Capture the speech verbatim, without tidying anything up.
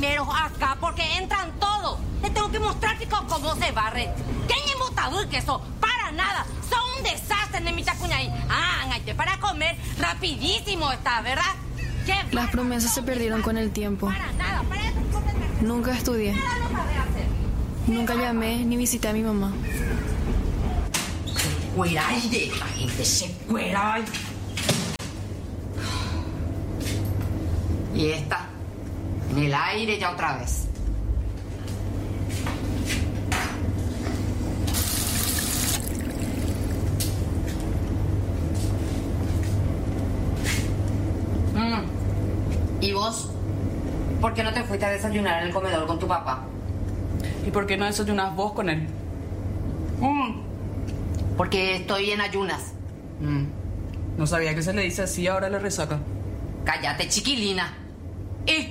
primeros acá porque entran todos. Les tengo que mostrar, chicos, cómo se barre. ¿Qué ñembotabú que eso? Para nada. Son un desastre, Nemita Cuñay. Ah, engañé para comer. Rapidísimo está, ¿verdad? ¿Qué? Las promesas se perdieron con el tiempo. Para nada, para eso. Nunca estudié. Nada lo sabré hacer. Nunca llamé ni visité a mi mamá. Se cuera y de la gente se cuera. Y esta, en el aire ya otra vez. Mm. ¿Y vos? ¿Por qué no te fuiste a desayunar en el comedor con tu papá? ¿Y por qué no desayunas vos con él? Mm. Porque estoy en ayunas. Mm. No sabía que se le dice así, ahora le resaca. Cállate, chiquilina. ¿Y